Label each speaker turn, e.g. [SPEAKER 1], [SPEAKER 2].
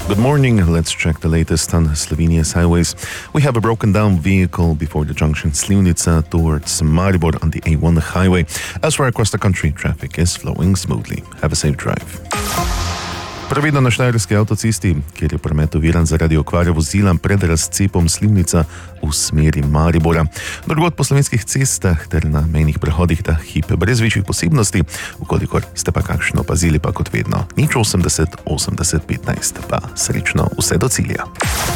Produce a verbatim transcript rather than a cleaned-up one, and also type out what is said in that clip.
[SPEAKER 1] Good morning. Let's check the latest on Slovenia's highways. We have a broken down vehicle before the junction Slivnica towards Maribor on the A one highway. Elsewhere across the country, traffic is flowing smoothly. Have a safe drive. Previdno na Štajerski avtocesti, kjer je promet oviran zaradi okvare vozila pred razcepom Slivnica v smeri Maribora. Drugod po slovenskih cestah ter na mejnih prehodih ta hip brez večjih posebnosti, ukolikor ste pa kakšno opazili, pa kot vedno nič osemdeset osemdeset petnajst, pa srečno vse do cilja.